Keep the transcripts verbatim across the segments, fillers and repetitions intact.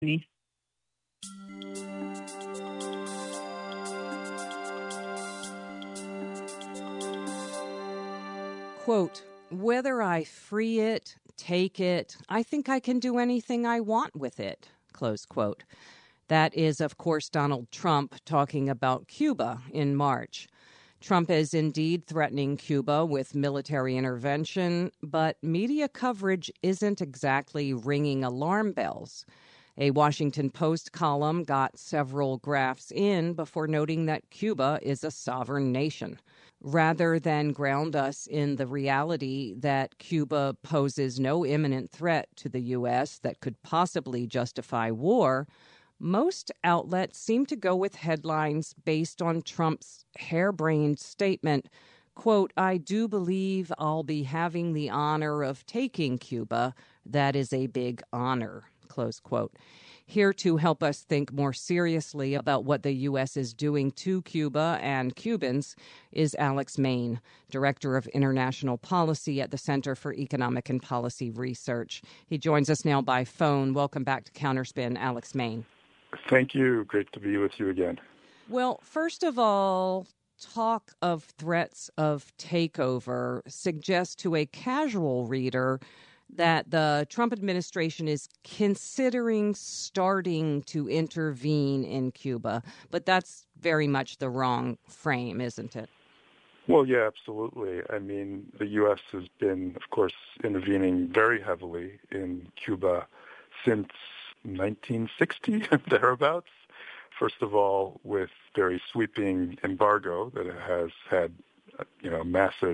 me. Quote, whether I free it, take it, I think I can do anything I want with it, close quote. That is, of course, Donald Trump talking about Cuba in March. Trump is indeed threatening Cuba with military intervention, but media coverage isn't exactly ringing alarm bells. A Washington Post column got several graphs in before noting that Cuba is a sovereign nation. Rather than ground us in the reality that Cuba poses no imminent threat to the U S that could possibly justify war, most outlets seem to go with headlines based on Trump's harebrained statement, quote, I do believe I'll be having the honor of taking Cuba. That is a big honor, close quote. Here to help us think more seriously about what the U S is doing to Cuba and Cubans is Alex Main, Director of International Policy at the Center for Economic and Policy Research. He joins us now by phone. Welcome back to Counterspin, Alex Main. Thank you. Great to be with you again. Well, first of all, talk of threats of takeover suggests to a casual reader that the Trump administration is considering starting to intervene in Cuba. But that's very much the wrong frame, isn't it? Well, yeah, absolutely. I mean, the U S has been, of course, intervening very heavily in Cuba since nineteen sixty, thereabouts. First of all, with very sweeping embargo that has had, you know, massive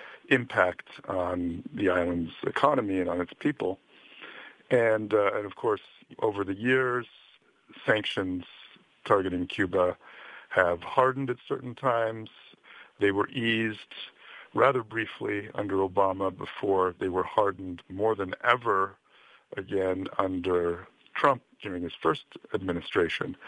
impact on the island's economy and on its people. And, uh, and of course, over the years, sanctions targeting Cuba have hardened at certain times. They were eased rather briefly under Obama before they were hardened more than ever again under Trump during his first administration.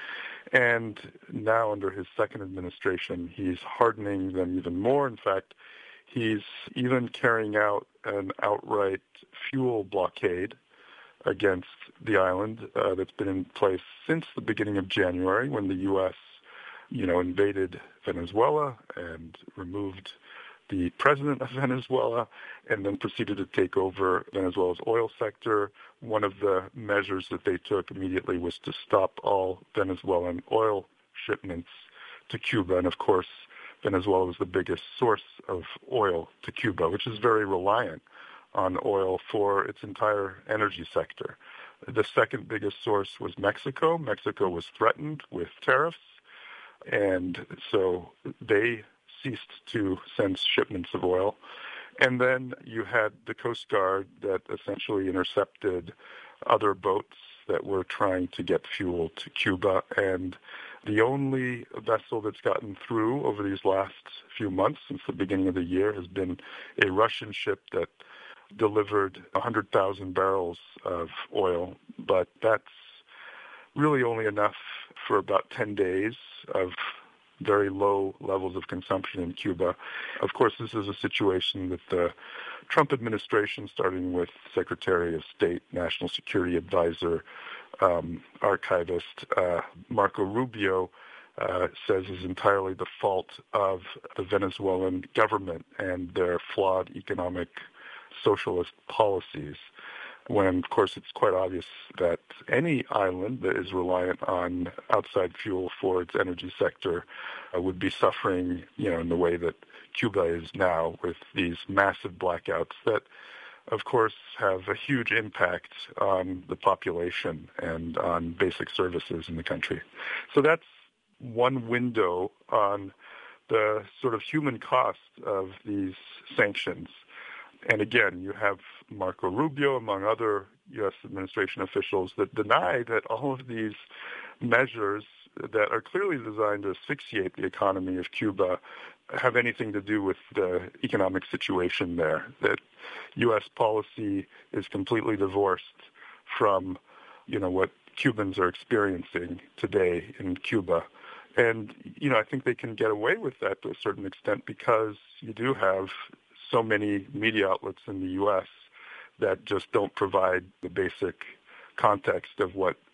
And now under his second administration, he's hardening them even more. In fact, he's even carrying out an outright fuel blockade against the island uh, that's been in place since the beginning of January, when the U S, you know, invaded Venezuela and removed the president of Venezuela, and then proceeded to take over Venezuela's oil sector. One of the measures that they took immediately was to stop all Venezuelan oil shipments to Cuba. And of course, Venezuela was the biggest source of oil to Cuba, which is very reliant on oil for its entire energy sector. The second biggest source was Mexico. Mexico was threatened with tariffs, and so they ceased to send shipments of oil. And then you had the Coast Guard that essentially intercepted other boats that were trying to get fuel to Cuba. And the only vessel that's gotten through over these last few months, since the beginning of the year, has been a Russian ship that delivered one hundred thousand barrels of oil. But that's really only enough for about ten days of very low levels of consumption in Cuba. Of course, this is a situation that the Trump administration, starting with Secretary of State, National Security Advisor, um, archivist uh, Marco Rubio, uh, says is entirely the fault of the Venezuelan government and their flawed economic socialist policies, when, of course, it's quite obvious that any island that is reliant on outside fuel for its energy sector uh, would be suffering, you know, in the way that Cuba is now, with these massive blackouts that, of course, have a huge impact on the population and on basic services in the country. So that's one window on the sort of human cost of these sanctions. And again, you have Marco Rubio, among other U S administration officials, that deny that all of these measures that are clearly designed to asphyxiate the economy of Cuba have anything to do with the economic situation there, that U S policy is completely divorced from, you know, what Cubans are experiencing today in Cuba. And, you know, I think they can get away with that to a certain extent because you do have so many media outlets in the U S that just don't provide the basic context of what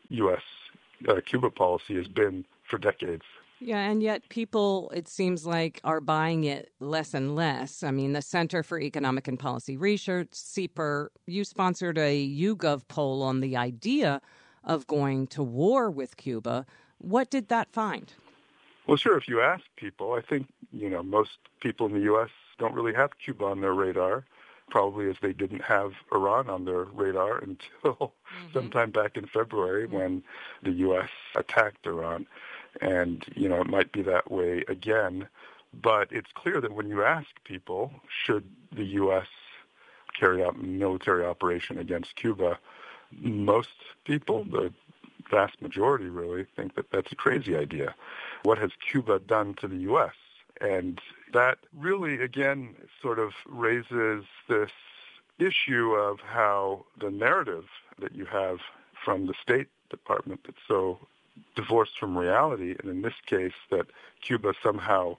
U S uh, Cuba policy has been for decades. Yeah, and yet people, it seems like, are buying it less and less. I mean, the Center for Economic and Policy Research, C E P R, you sponsored a YouGov poll on the idea of going to war with Cuba. What did that find? Well, sure, if you ask people, I think, you know, most people in the U S don't really have Cuba on their radar, probably as they didn't have Iran on their radar until mm-hmm. sometime back in February mm-hmm. when the U S attacked Iran. And, you know, it might be that way again. But it's clear that when you ask people, should the U S carry out a military operation against Cuba, most people, the vast majority really, think that that's a crazy idea. What has Cuba done to the U S? And that really, again, sort of raises this issue of how the narrative that you have from the State Department that's so divorced from reality, and in this case that Cuba somehow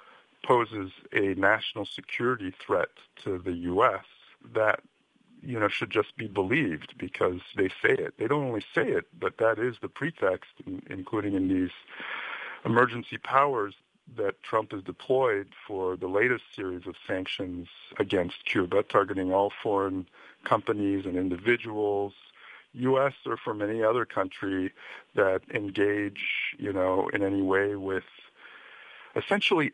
poses a national security threat to the U S, that, you know, should just be believed because they say it. They don't only say it, but that is the pretext, including in these emergency powers that Trump has deployed for the latest series of sanctions against Cuba, targeting all foreign companies and individuals, U S or from any other country that engage, you know, in any way with essentially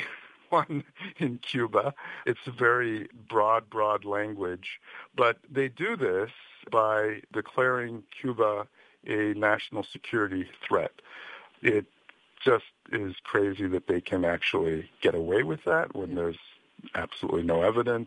anyone in Cuba. It's a very broad, broad language. But they do this by declaring Cuba a national security threat. It just is crazy that they can actually get away with that when there's absolutely no evidence.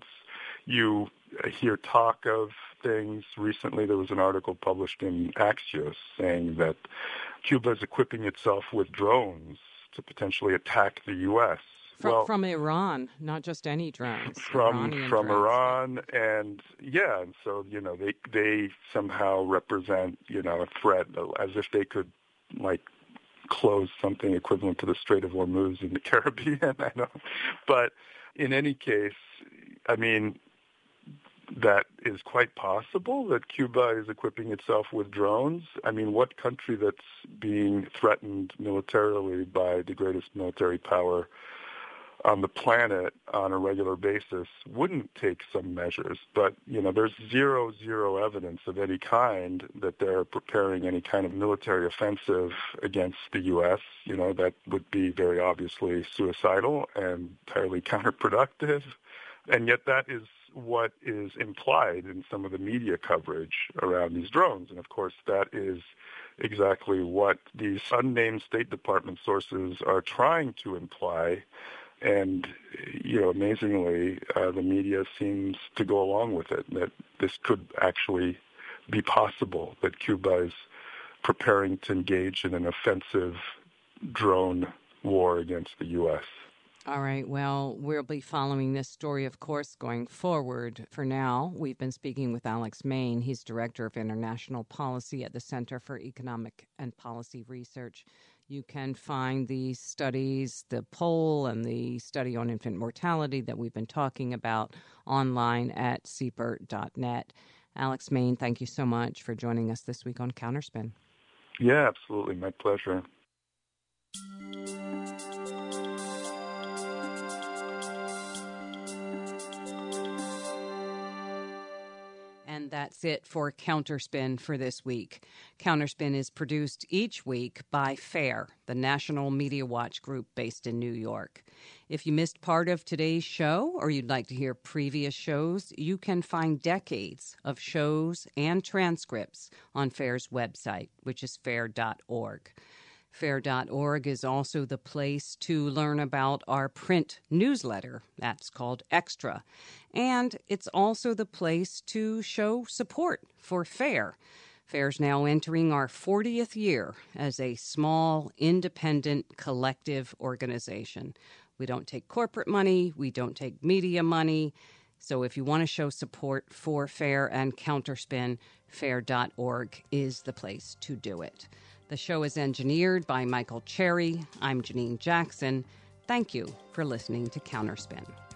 You hear talk of things. Recently, there was an article published in Axios saying that Cuba is equipping itself with drones to potentially attack the U S. From, well, from Iran, not just any drones. From Iranian from drones. Iran, and yeah, and so you know they they somehow represent you know a threat, as if they could like close something equivalent to the Strait of Hormuz in the Caribbean. I know, but in any case, I mean, that is quite possible that Cuba is equipping itself with drones. I mean, what country that's being threatened militarily by the greatest military power on the planet on a regular basis wouldn't take some measures? But, you know, there's zero, zero evidence of any kind that they're preparing any kind of military offensive against the U S. You know, that would be very obviously suicidal and entirely counterproductive. And yet that is what is implied in some of the media coverage around these drones. And of course, that is exactly what these unnamed State Department sources are trying to imply. And, you know, amazingly, uh, the media seems to go along with it, that this could actually be possible, that Cuba is preparing to engage in an offensive drone war against the U S. All right. Well, we'll be following this story, of course, going forward. For now, we've been speaking with Alex Main. He's Director of International Policy at the Center for Economic and Policy Research. You can find the studies, the poll and the study on infant mortality that we've been talking about online at C E P R dot net. Alex Main, thank you so much for joining us this week on Counterspin. Yeah, absolutely. My pleasure. And that's it for Counterspin for this week. Counterspin is produced each week by FAIR, the National Media Watch group based in New York. If you missed part of today's show or you'd like to hear previous shows, you can find decades of shows and transcripts on FAIR's website, which is fair dot org. fair dot org is also the place to learn about our print newsletter. That's called Extra. And it's also the place to show support for FAIR. FAIR's now entering our fortieth year as a small, independent, collective organization. We don't take corporate money. We don't take media money. So if you want to show support for FAIR and Counterspin, fair dot org is the place to do it. The show is engineered by Michael Cherry. I'm Janine Jackson. Thank you for listening to Counterspin.